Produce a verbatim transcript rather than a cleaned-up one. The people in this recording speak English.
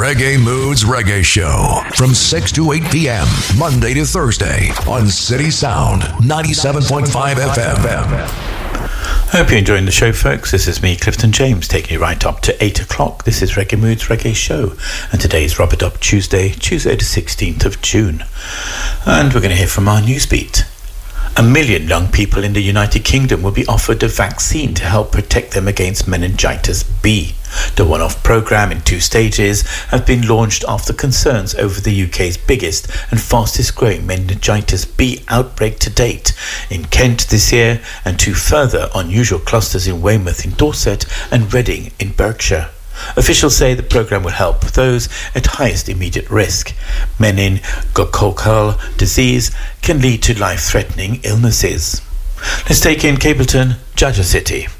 Reggae Moods Reggae Show from six to eight p.m. Monday to Thursday on City Sound ninety-seven point five F M. Hope you're enjoying the show, folks. This is me, Clifton James, taking you right up to eight o'clock. This is Reggae Moods Reggae Show, and today is Rubber Dub Tuesday, Tuesday the sixteenth of June. And we're going to hear from our Newsbeat. A million young people in the United Kingdom will be offered a vaccine to help protect them against meningitis B. The one-off programme in two stages has been launched after concerns over the U K's biggest and fastest growing meningitis B outbreak to date in Kent this year, and two further unusual clusters in Weymouth in Dorset and Reading in Berkshire. Officials say the programme will help those at highest immediate risk. Meningococcal disease can lead to life-threatening illnesses. Let's take in Capleton, Judger City.